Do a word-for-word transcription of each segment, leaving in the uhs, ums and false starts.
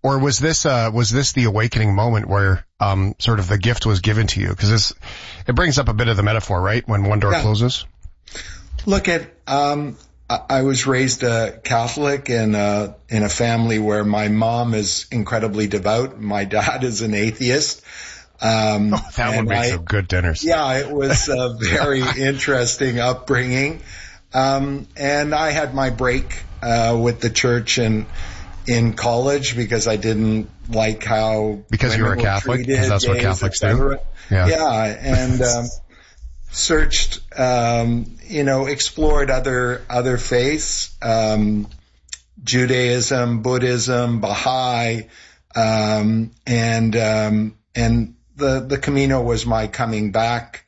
Or was this, uh, was this the awakening moment where, um, sort of the gift was given to you? Cause this, it brings up a bit of the metaphor, right? When one door yeah. closes. Look at, um, I was raised a Catholic in a, in a family where my mom is incredibly devout. My dad is an atheist. Um, oh, that would make I, some good dinners. Yeah, it was a very interesting upbringing. Um, and I had my break, uh, with the church and, in college because I didn't like how because you were a Catholic because that's what Catholics do. Yeah, yeah, and um, searched, um, you know, explored other other faiths, um, Judaism, Buddhism, Baha'i, um, and um, and the the Camino was my coming back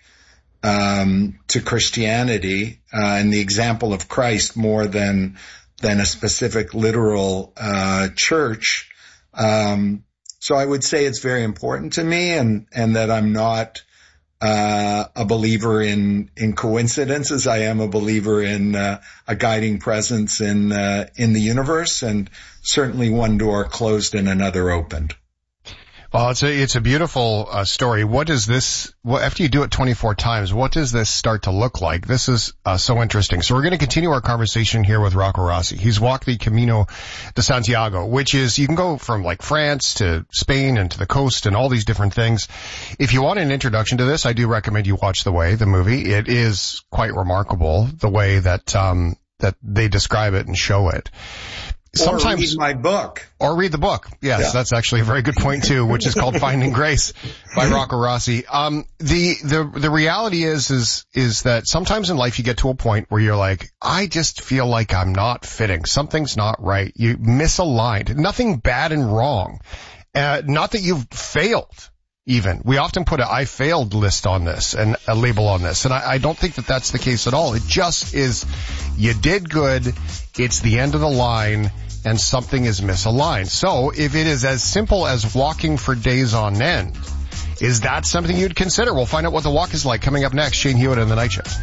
um, to Christianity uh, and the example of Christ more than. than a specific literal, uh, church. Um, so I would say it's very important to me and, and that I'm not, uh, a believer in, in coincidences. I am a believer in, uh, a guiding presence in, uh, in the universe, and certainly one door closed and another opened. Well, it's a, it's a beautiful uh, story. What does this, what, after you do it twenty-four times, what does this start to look like? This is uh, so interesting. So we're going to continue our conversation here with Rocco Rossi. He's walked the Camino de Santiago, which is, you can go from like France to Spain and to the coast and all these different things. If you want an introduction to this, I do recommend you watch The Way, the movie. It is quite remarkable, the way that, um, that they describe it and show it. Sometimes, or read my book. Or read the book. Yes, yeah. That's actually a very good point too, which is called Finding Grace by Rocco Rossi. Um, the, the, the reality is, is, is that sometimes in life you get to a point where you're like, I just feel like I'm not fitting. Something's not right. You misaligned. Nothing bad and wrong. Uh, not that you've failed. Even. We often put a I failed list on this and a label on this. And I, I don't think that that's the case at all. It just is, you did good. It's the end of the line and something is misaligned. So if it is as simple as walking for days on end, is that something you'd consider? We'll find out what the walk is like coming up next. Shane Hewitt in the Night Shift.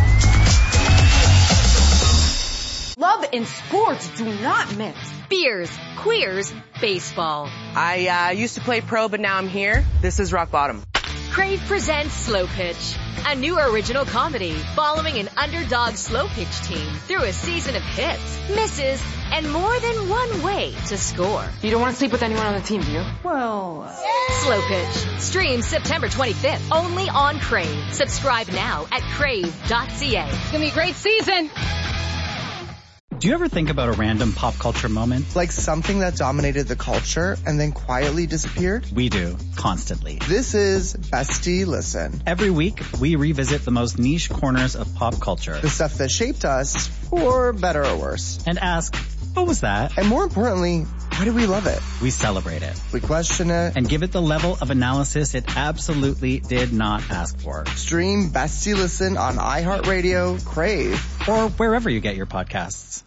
Love and sports do not mix. Beers, queers, baseball. I uh, used to play pro, but now I'm here. This is rock bottom. Crave presents Slow Pitch, a new original comedy following an underdog slow pitch team through a season of hits, misses, and more than one way to score. You don't want to sleep with anyone on the team, do you? Well... Uh... Slow Pitch. Streams September twenty-fifth, only on Crave. Subscribe now at crave dot c a. It's gonna be a great season! Do you ever think about a random pop culture moment? Like something that dominated the culture and then quietly disappeared? We do, constantly. This is Bestie Listen. Every week, we revisit the most niche corners of pop culture. The stuff that shaped us, for better or worse. And ask, what was that? And more importantly, why do we love it? We celebrate it. We question it. And give it the level of analysis it absolutely did not ask for. Stream Bestie Listen on iHeartRadio, Crave, or wherever you get your podcasts.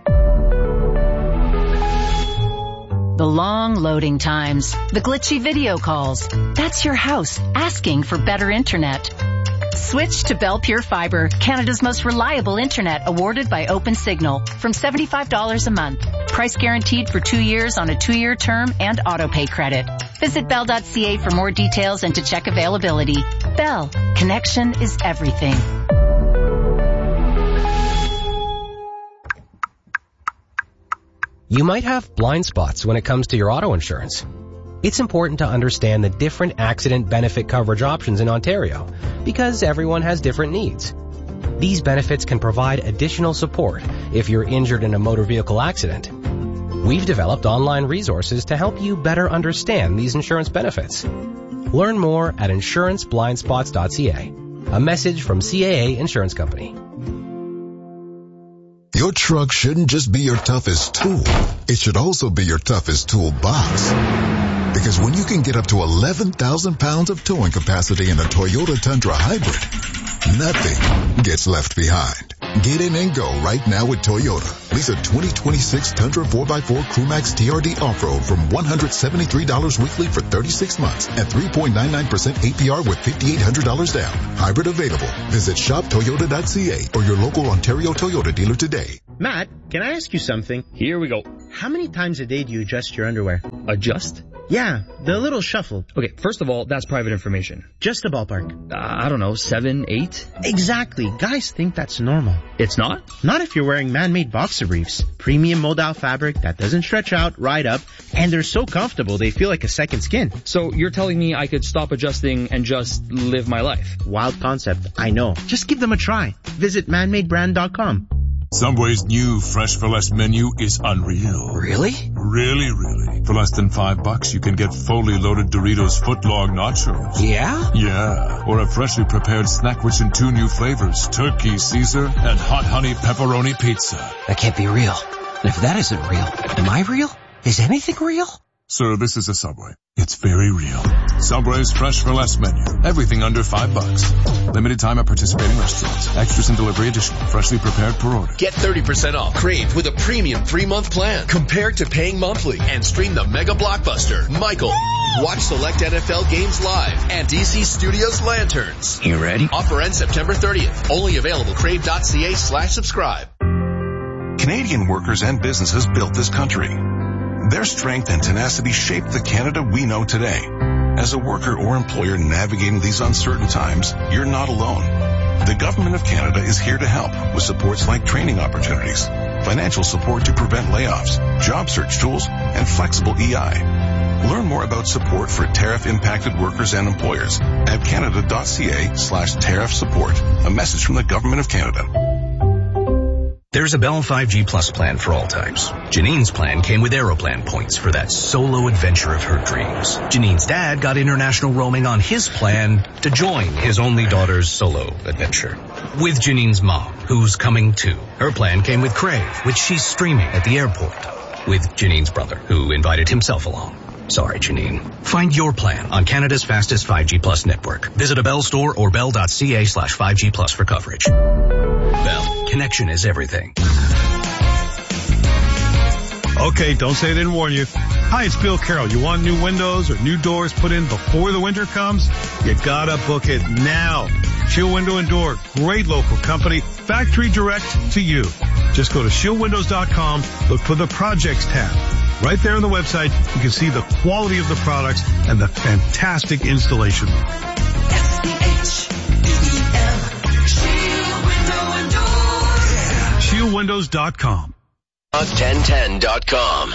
The long loading times, the glitchy video calls. That's your house asking for better internet. Switch to Bell Pure Fiber, Canada's most reliable internet, awarded by OpenSignal, from seventy-five dollars a month. Price guaranteed for two years on a two-year term and auto-pay credit. Visit bell dot c a for more details and to check availability. Bell, connection is everything. You might have blind spots when it comes to your auto insurance. It's important to understand the different accident benefit coverage options in Ontario because everyone has different needs. These benefits can provide additional support if you're injured in a motor vehicle accident. We've developed online resources to help you better understand these insurance benefits. Learn more at insurance blind spots dot c a. A message from C A A Insurance Company. Your truck shouldn't just be your toughest tool. It should also be your toughest toolbox. Because when you can get up to eleven thousand pounds of towing capacity in a Toyota Tundra Hybrid, nothing gets left behind. Get in and go right now with Toyota. Lease a twenty twenty-six Tundra four by four Crewmax T R D Off-Road from one hundred seventy-three dollars weekly for thirty-six months at three point nine nine percent A P R with five thousand eight hundred dollars down. Hybrid available. Visit shop toyota dot c a or your local Ontario Toyota dealer today. Matt, can I ask you something? Here we go. How many times a day do you adjust your underwear? Adjust? Yeah, the little shuffle. Okay, first of all, that's private information. Just a ballpark. Uh, I don't know, seven, eight? Exactly. Guys think that's normal. It's not? Not if you're wearing man-made boxer briefs. Premium mold-out fabric that doesn't stretch out, right up, and they're so comfortable they feel like a second skin. So you're telling me I could stop adjusting and just live my life? Wild concept, I know. Just give them a try. Visit man made brand dot com. Subway's new Fresh for Less menu is unreal. Really? Really, really. For less than five bucks, you can get fully loaded Doritos footlong nachos. Yeah? Yeah. Or a freshly prepared snack rich in two new flavors, turkey Caesar and hot honey pepperoni pizza. That can't be real. And if that isn't real, am I real? Is anything real? Sir, this is a Subway. It's very real. Subway's Fresh for Less menu. Everything under five bucks. Limited time at participating restaurants. Extras and delivery additional. Freshly prepared per order. Get thirty percent off Crave with a premium three-month plan compared to paying monthly, and stream the mega blockbuster, Michael. Watch select N F L games live and D C Studios Lanterns. You ready? Offer ends September thirtieth. Only available crave.ca slash subscribe. Canadian workers and businesses built this country. Their strength and tenacity shaped the Canada we know today. As a worker or employer navigating these uncertain times, you're not alone. The Government of Canada is here to help with supports like training opportunities, financial support to prevent layoffs, job search tools, and flexible E I. Learn more about support for tariff-impacted workers and employers at canada.ca slash tariff support. A message from the Government of Canada. There's a Bell five G Plus plan for all types. Janine's plan came with Aeroplan points for that solo adventure of her dreams. Janine's dad got international roaming on his plan to join his only daughter's solo adventure. With Janine's mom, who's coming too. Her plan came with Crave, which she's streaming at the airport. With Janine's brother, who invited himself along. Sorry, Janine. Find your plan on Canada's fastest five G Plus network. Visit a Bell store or bell.ca slash 5G Plus for coverage. Bell, connection is everything. Okay, don't say I didn't warn you. Hi, it's Bill Carroll. You want new windows or new doors put in before the winter comes? You gotta book it now. Shield Window and Door, great local company, factory direct to you. Just go to shield windows dot com, look for the projects tab. Right there on the website, you can see the quality of the products and the fantastic installation. S C H E E L, Shield Window and Door. shield windows dot com. ten ten dot com.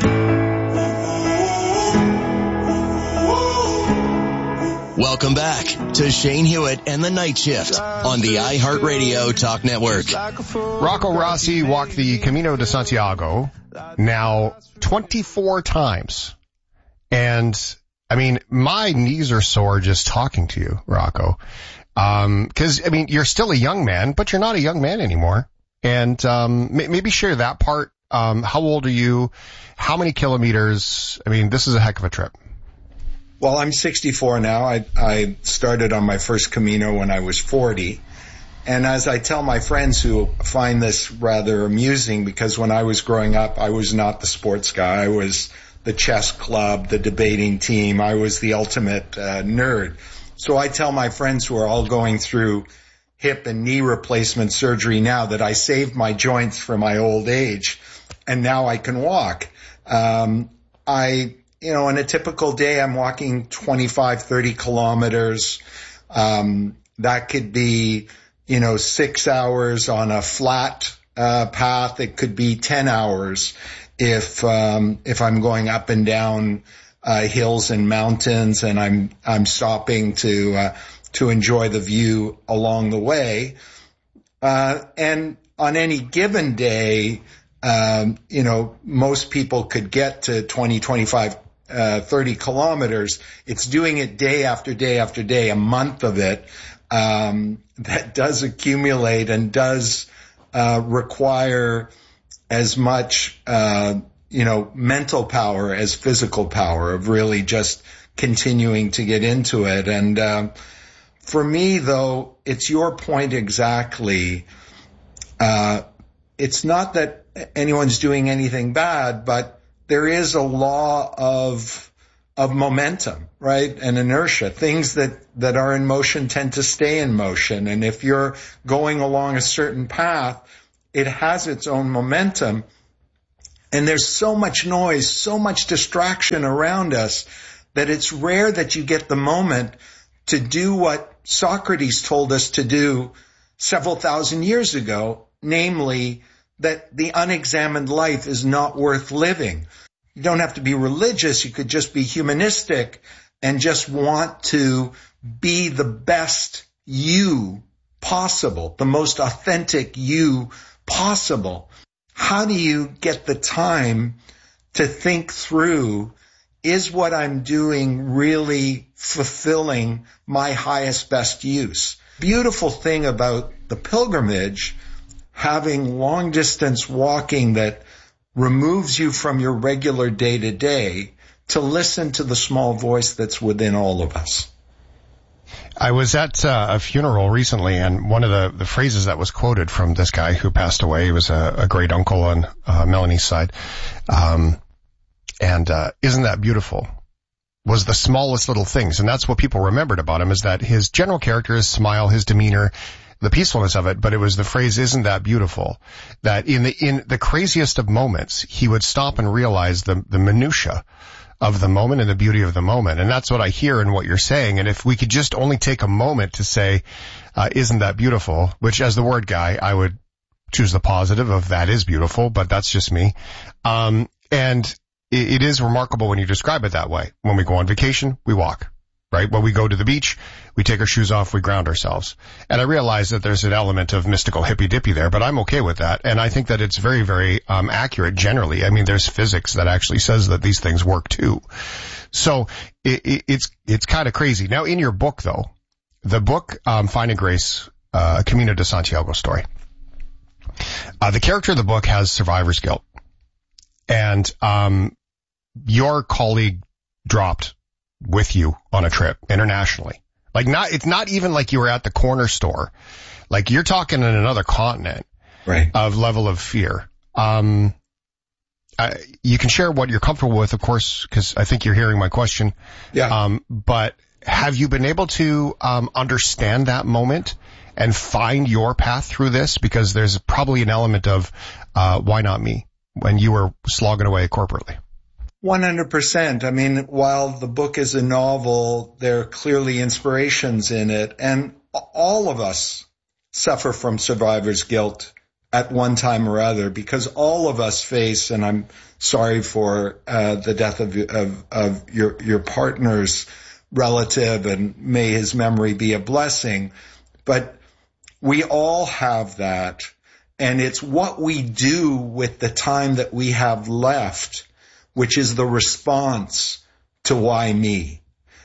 Welcome back to Shane Hewitt and the Night Shift on the iHeartRadio Talk Network. Rocco Rossi walked the Camino de Santiago now twenty-four times. And, I mean, my knees are sore just talking to you, Rocco. Um, cause, I mean, you're still a young man, but you're not a young man anymore. And, um, maybe share that part. Um, how old are you? How many kilometers? I mean, this is a heck of a trip. Well, I'm sixty-four now. I, I started on my first Camino when I was forty. And as I tell my friends who find this rather amusing, because when I was growing up, I was not the sports guy. I was the chess club, the debating team. I was the ultimate uh, nerd. So I tell my friends who are all going through hip and knee replacement surgery now that I saved my joints for my old age, and now I can walk. Um, I, you know, on a typical day, I'm walking twenty-five, thirty kilometers. Um, that could be, you know, six hours on a flat uh, path. It could be ten hours if um, if I'm going up and down uh, hills and mountains, and I'm I'm stopping to uh, to enjoy the view along the way. Uh, and on any given day, um, you know, most people could get to twenty, twenty-five, uh, thirty kilometers. It's doing it day after day after day, a month of it. Um, that does accumulate and does, uh, require as much, uh, you know, mental power as physical power of really just continuing to get into it. And, um, for me though, it's your point exactly. Uh, it's not that anyone's doing anything bad, but there is a law of, of momentum, right? And inertia. Things that, that are in motion tend to stay in motion. And if you're going along a certain path, it has its own momentum. And there's so much noise, so much distraction around us that it's rare that you get the moment to do what Socrates told us to do several thousand years ago, namely that the unexamined life is not worth living. You don't have to be religious. You could just be humanistic and just want to be the best you possible, the most authentic you possible. How do you get the time to think through, is what I'm doing really fulfilling my highest, best use? Beautiful thing about the pilgrimage, having long distance walking that removes you from your regular day to day, to listen to the small voice that's within all of us. I was at uh, a funeral recently, and one of the, the phrases that was quoted from this guy who passed away, he was a, a great uncle on uh, Melanie's side, um, and uh, isn't that beautiful, was the smallest little things. And that's what people remembered about him, is that his general character, his smile, his demeanor, the peacefulness of it, but it was the phrase, isn't that beautiful, that in the in the craziest of moments, he would stop and realize the, the minutia of the moment and the beauty of the moment. And that's what I hear in what you're saying. And if we could just only take a moment to say, uh, isn't that beautiful, which as the word guy, I would choose the positive of that is beautiful, but that's just me. Um, and it, it is remarkable when you describe it that way. When we go on vacation, we walk, right? When we go to the beach, we take our shoes off, we ground ourselves. And I realize that there's an element of mystical hippy-dippy there, but I'm okay with that. And I think that it's very, very um accurate generally. I mean, there's physics that actually says that these things work too. So it, it, it's it's kind of crazy. Now, in your book, though, the book um Finding Grace, uh Camino de Santiago story, uh the character of the book has survivor's guilt. And um your colleague dropped with you on a trip internationally. Like not, it's not even like you were at the corner store. Like you're talking in another continent, right, of level of fear. Um, I, you can share what you're comfortable with, of course, because I think you're hearing my question. Yeah. Um, but have you been able to, um, understand that moment and find your path through this? Because there's probably an element of, uh, why not me when you were slogging away corporately? one hundred percent. I mean, while the book is a novel, there are clearly inspirations in it. And all of us suffer from survivor's guilt at one time or other, because all of us face, and I'm sorry for uh, the death of, of, of your, your partner's relative, and may his memory be a blessing. But we all have that. And it's what we do with the time that we have left, which is the response to why me.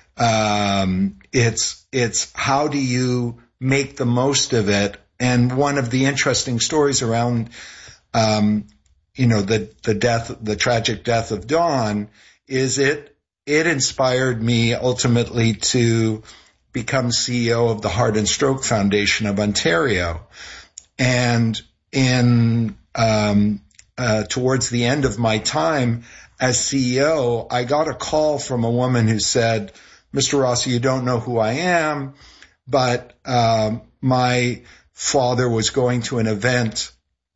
Um, it's, it's how do you make the most of it? And one of the interesting stories around, um, you know, the, the death, the tragic death of Don is it, it inspired me ultimately to become C E O of the Heart and Stroke Foundation of Ontario. And in, um, uh, towards the end of my time as C E O, I got a call from a woman who said, Mister Rossi, you don't know who I am, but um, my father was going to an event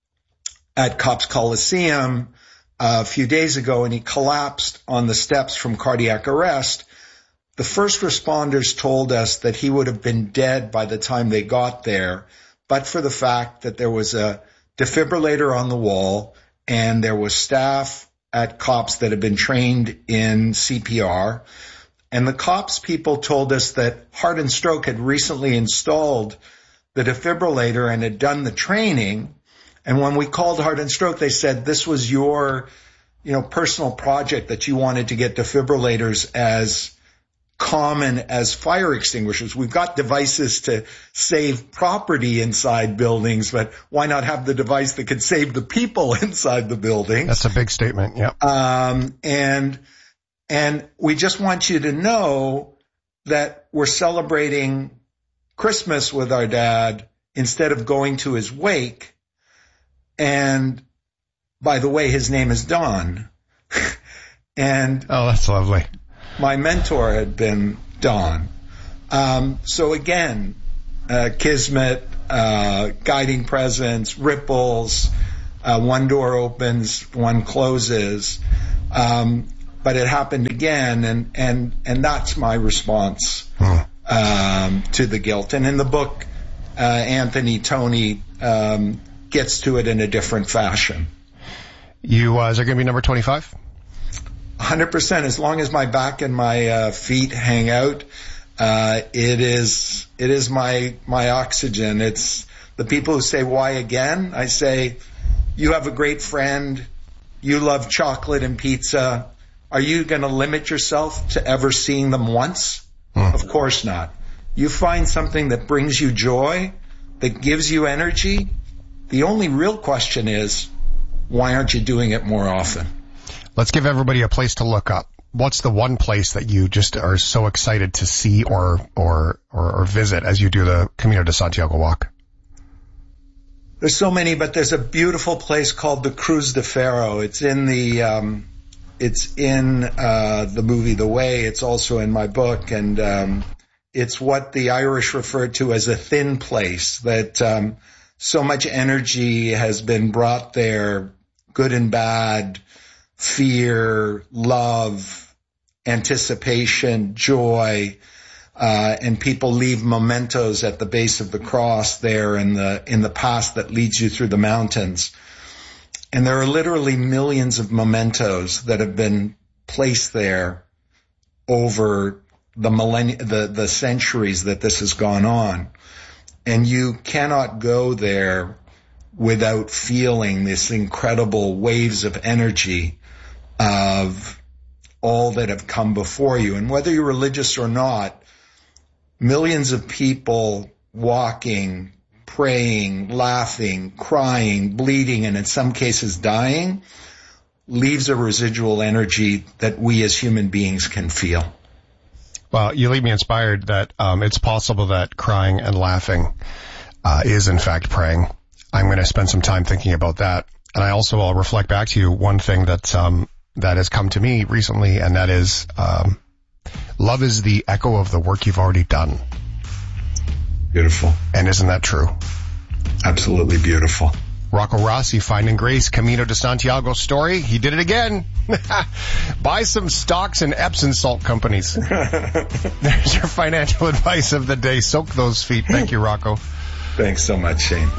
at Copps Coliseum uh, a few days ago, and he collapsed on the steps from cardiac arrest. The first responders told us that he would have been dead by the time they got there, but for the fact that there was a defibrillator on the wall and there was staff at Copps that had been trained in C P R. And the Copps people told us that Heart and Stroke had recently installed the defibrillator and had done the training. And when we called Heart and Stroke, they said this was your, you know, personal project, that you wanted to get defibrillators as common as fire extinguishers. We've got devices to save property inside buildings, but why not have the device that could save the people inside the building? That's a big statement. Yeah. Um, and, and we just want you to know that we're celebrating Christmas with our dad instead of going to his wake. And by the way, his name is Don. And oh, that's lovely. My mentor had been Don. Um, so again, uh, Kismet, uh, guiding presence, ripples, uh, one door opens, one closes. Um, but it happened again, and, and, and that's my response, um, to the guilt. And in the book, uh, Anthony Tony, um, gets to it in a different fashion. You, uh, is there going to be number twenty-five? one hundred percent. As long as my back and my, uh, feet hang out, uh, it is, it is my, my oxygen. It's the people who say, why again? I say, you have a great friend. You love chocolate and pizza. Are you going to limit yourself to ever seeing them once? Mm. Of course not. You find something that brings you joy, that gives you energy. The only real question is, why aren't you doing it more often? Let's give everybody a place to look up. What's the one place that you just are so excited to see or or or, or visit as you do the Camino de Santiago walk? There's so many, but there's a beautiful place called the Cruz de Ferro. It's in the um, it's in uh, the movie The Way. It's also in my book, and um, it's what the Irish referred to as a thin place. That um, so much energy has been brought there, good and bad, fear, love, anticipation, joy. Uh, and people leave mementos at the base of the cross there in the, in the path that leads you through the mountains. And there are literally millions of mementos that have been placed there over the millennia, the, the centuries that this has gone on. And you cannot go there without feeling this incredible waves of energy of all that have come before you. And whether you're religious or not, millions of people walking, praying, laughing, crying, bleeding, and in some cases dying, leaves a residual energy that we as human beings can feel. Well, you leave me inspired that um, it's possible that crying and laughing uh, is in fact praying. I'm going to spend some time thinking about that. And I also will reflect back to you one thing that um, that has come to me recently, and that is um, love is the echo of the work you've already done. Beautiful. And isn't that true? Absolutely beautiful. Rocco Rossi, Finding Grace, Camino de Santiago story. He did it again. Buy some stocks in Epsom salt companies. There's your financial advice of the day. Soak those feet. Thank you, Rocco. Thanks so much, Shane.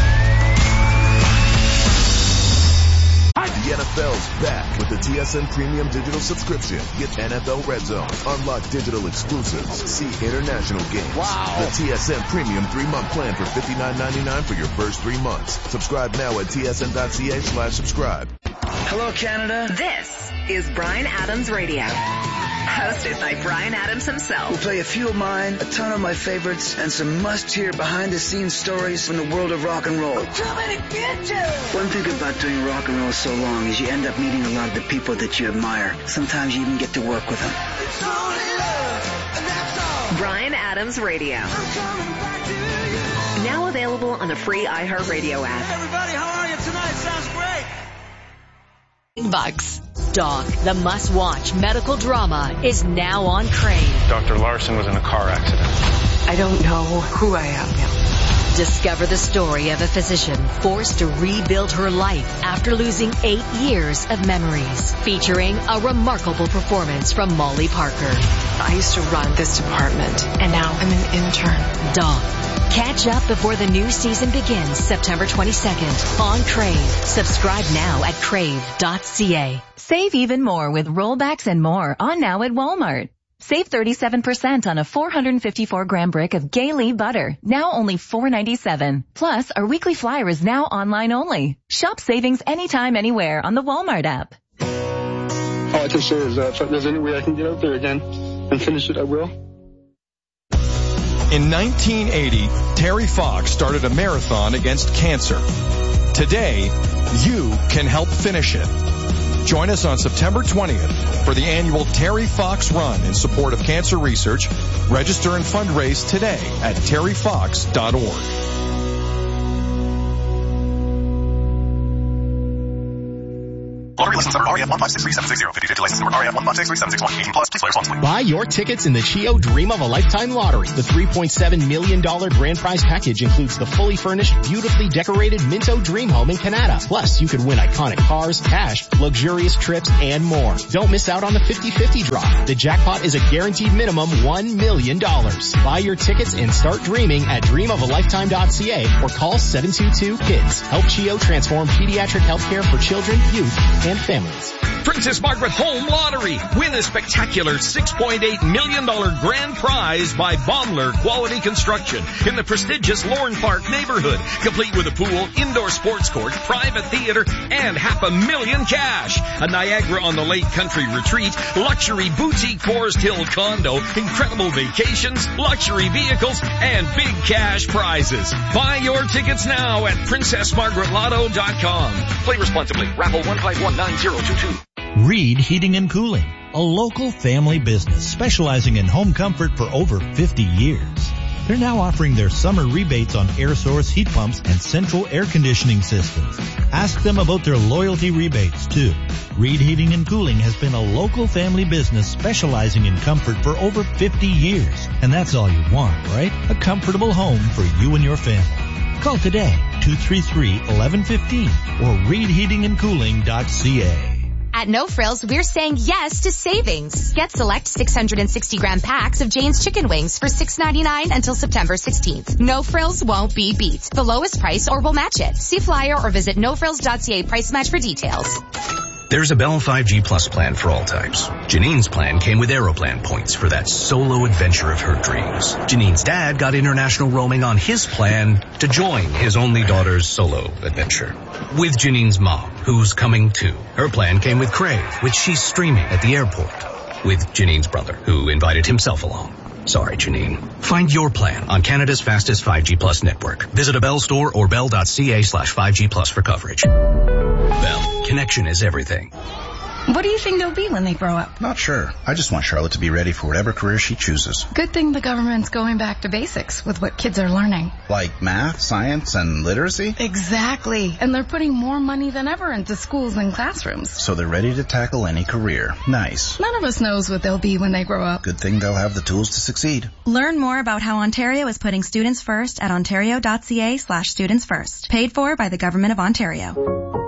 The N F L's back with the T S N Premium Digital Subscription. Get N F L Red Zone, unlock digital exclusives, see international games. Wow. The T S N Premium three-month plan for fifty-nine ninety-nine for your first three months. Subscribe now at tsn.ca slash subscribe. Hello, Canada. This is Bryan Adams Radio. Hosted by Bryan Adams himself. We'll play a few of mine, a ton of my favorites, and some must-hear behind-the-scenes stories from the world of rock and roll. Too many bitches! One thing about doing rock and roll so long is you end up meeting a lot of the people that you admire. Sometimes you even get to work with them. It's only love, and that's all. Bryan Adams Radio. I'm coming back to you. Now available on the free iHeartRadio app. Hey everybody, how are you tonight? Sounds great. Bucks. Doc, the must-watch medical drama, is now on Crave. Doctor Larson was in a car accident. I don't know who I am now. Discover the story of a physician forced to rebuild her life after losing eight years of memories. Featuring a remarkable performance from Molly Parker. I used to run this department, and now I'm an intern. Doc. Catch up before the new season begins September twenty-second on Crave. Subscribe now at crave dot c a. Save even more with rollbacks and more on now at Walmart. Save thirty-seven percent on a four hundred fifty-four gram brick of Gaylee butter, now only four ninety-seven. Plus, our weekly flyer is now online only. Shop savings anytime, anywhere on the Walmart app. All I can say is that if there's any way I can get out there again and finish it, I will. In nineteen eighty, Terry Fox started a marathon against cancer. Today, you can help finish it. Join us on September twentieth for the annual Terry Fox Run in support of cancer research. Register and fundraise today at terry fox dot org. Missouri license number R E F one five six three seven six zero. fifty fifty license number R E F one five six three seven six one. eighteen plus. Please play responsibly. Buy your tickets in the Chio Dream of a Lifetime lottery. The three point seven million dollars grand prize package includes the fully furnished, beautifully decorated Minto Dream Home in Canada. Plus, you could win iconic cars, cash, luxurious trips, and more. Don't miss out on the fifty fifty draw. The jackpot is a guaranteed minimum one million dollars. Buy your tickets and start dreaming at dream of a lifetime dot c a or call seven two two KIDS. Help Chio transform pediatric healthcare for children, youth, and families. Princess Margaret Home Lottery. Win a spectacular six point eight million dollars grand prize by Baumler Quality Construction in the prestigious Lorne Park neighborhood, complete with a pool, indoor sports court, private theater, and half a million cash. A Niagara on the Lake Country retreat, luxury boutique Forest Hill condo, incredible vacations, luxury vehicles, and big cash prizes. Buy your tickets now at princess margaret lotto dot com. Play responsibly. Raffle one five one nine zero two two. Reed Heating and Cooling, a local family business specializing in home comfort for over fifty years. They're now offering their summer rebates on air source heat pumps and central air conditioning systems. Ask them about their loyalty rebates too. Reed Heating and Cooling has been a local family business specializing in comfort for over fifty years. And that's all you want, right? A comfortable home for you and your family. Call today, two three three, one one one five or reed heating and cooling dot c a. At No Frills, we're saying yes to savings. Get select six hundred sixty gram packs of Jane's chicken wings for six ninety-nine until September sixteenth. No Frills won't be beat. The lowest price or we'll match it. See flyer or visit no frills dot c a price match for details. There's a Bell five G Plus plan for all types. Janine's plan came with Aeroplan points for that solo adventure of her dreams. Janine's dad got international roaming on his plan to join his only daughter's solo adventure. With Janine's mom, who's coming too. Her plan came with Crave, which she's streaming at the airport. With Janine's brother, who invited himself along. Sorry, Janine. Find your plan on Canada's fastest five G Plus network. Visit a Bell store or bell dot c a slash five G Plus for coverage. Bell. Connection is everything. What do you think they'll be when they grow up? Not sure. I just want Charlotte to be ready for whatever career she chooses. Good thing the government's going back to basics with what kids are learning. Like math, science, and literacy? Exactly. And they're putting more money than ever into schools and classrooms. So they're ready to tackle any career. Nice. None of us knows what they'll be when they grow up. Good thing they'll have the tools to succeed. Learn more about how Ontario is putting students first at ontario dot c a slash students first. Paid for by the Government of Ontario.